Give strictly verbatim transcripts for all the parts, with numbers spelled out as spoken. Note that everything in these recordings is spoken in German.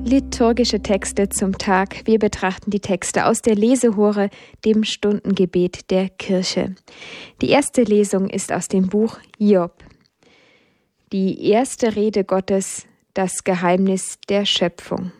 Liturgische Texte zum Tag. Wir betrachten die Texte aus der Lesehore, dem Stundengebet der Kirche. Die erste Lesung ist aus dem Buch Hiob. Die erste Rede Gottes, das Geheimnis der Schöpfung.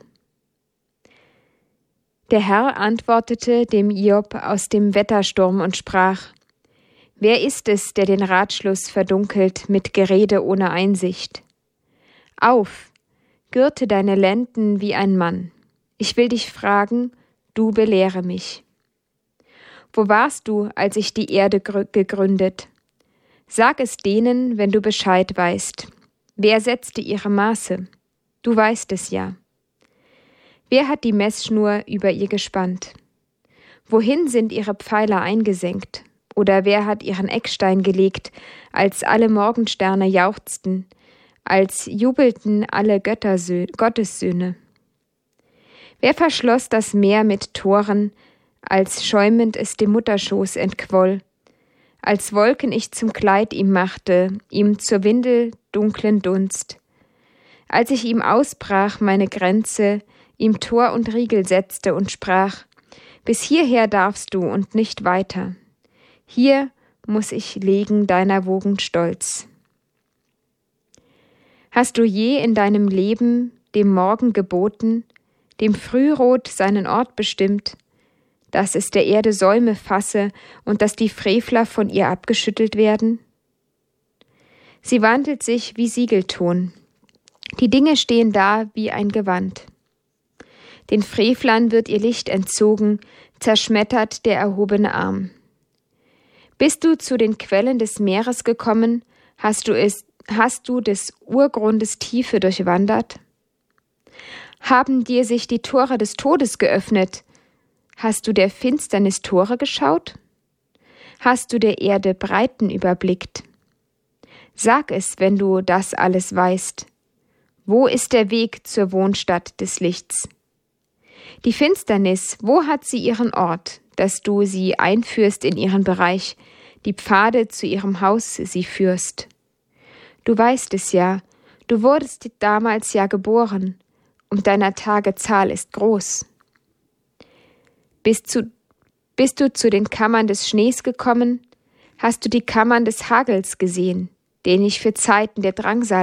Der Herr antwortete dem Hiob aus dem Wettersturm und sprach: Wer ist es, der den Ratschluss verdunkelt mit Gerede ohne Einsicht? Auf! Gürte deine Lenden wie ein Mann. Ich will dich fragen, du belehre mich. Wo warst du, als ich die Erde gegründet? Sag es denen, wenn du Bescheid weißt. Wer setzte ihre Maße? Du weißt es ja. Wer hat die Messschnur über ihr gespannt? Wohin sind ihre Pfeiler eingesenkt? Oder wer hat ihren Eckstein gelegt, als alle Morgensterne jauchzten, als jubelten alle Göttersö- Gottessöhne? Wer verschloss das Meer mit Toren, als schäumend es dem Mutterschoß entquoll, als Wolken ich zum Kleid ihm machte, ihm zur Windel dunklen Dunst, als ich ihm ausbrach meine Grenze, ihm Tor und Riegel setzte und sprach: Bis hierher darfst du und nicht weiter. Hier muß ich legen deiner Wogen Stolz. Hast du je in deinem Leben dem Morgen geboten, dem Frührot seinen Ort bestimmt, dass es der Erde Säume fasse und dass die Frevler von ihr abgeschüttelt werden? Sie wandelt sich wie Siegelton. Die Dinge stehen da wie ein Gewand. Den Frevlern wird ihr Licht entzogen, zerschmettert der erhobene Arm. Bist du zu den Quellen des Meeres gekommen, hast du es Hast du des Urgrundes Tiefe durchwandert? Haben dir sich die Tore des Todes geöffnet? Hast du der Finsternis Tore geschaut? Hast du der Erde Breiten überblickt? Sag es, wenn du das alles weißt. Wo ist der Weg zur Wohnstatt des Lichts? Die Finsternis, wo hat sie ihren Ort, dass du sie einführst in ihren Bereich, die Pfade zu ihrem Haus sie führst? Du weißt es ja, du wurdest damals ja geboren, und deiner Tage Zahl ist groß. Bist, zu, bist du zu den Kammern des Schnees gekommen? Hast du die Kammern des Hagels gesehen, den ich für Zeiten der Drangsal